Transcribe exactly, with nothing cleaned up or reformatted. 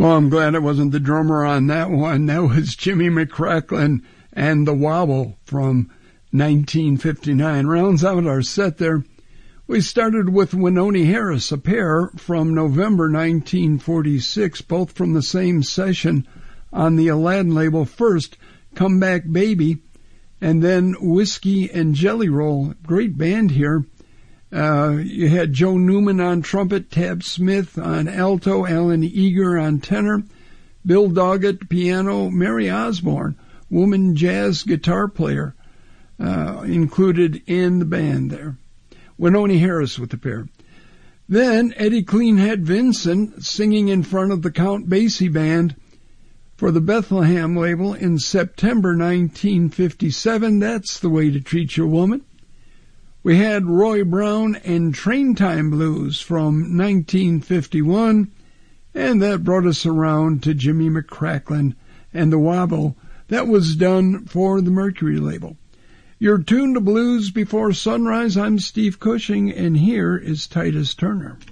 Well, I'm glad it wasn't the drummer on that one. That was Jimmy McCracklin and the Wobble from nineteen fifty-nine. Rounds out our set there. We started with Wynonie Harris, a pair from November nineteen forty-six, both from the same session on the Aladdin label. First, Come Back Baby, and then Whiskey and Jelly Roll. Great band here. Uh, you had Joe Newman on trumpet, Tab Smith on alto, Alan Eager on tenor, Bill Doggett piano, Mary Osborne, woman jazz guitar player, uh, included in the band there. Wynonie Harris with the pair. Then Eddie Cleanhead Vinson singing in front of the Count Basie Band for the Bethlehem label in September nineteen fifty-seven. That's the Way to Treat Your Woman. We had Roy Brown and Train Time Blues from nineteen fifty-one, and that brought us around to Jimmy McCracklin and the Wobble. That was done for the Mercury label. You're tuned to Blues Before Sunrise. I'm Steve Cushing, and here is Titus Turner.